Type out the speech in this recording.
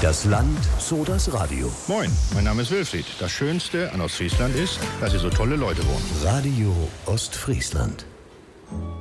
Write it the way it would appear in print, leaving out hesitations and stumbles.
das Land, so das Radio. Moin, mein Name ist Wilfried. Das Schönste an Ostfriesland ist, dass hier so tolle Leute wohnen. Radio Ostfriesland.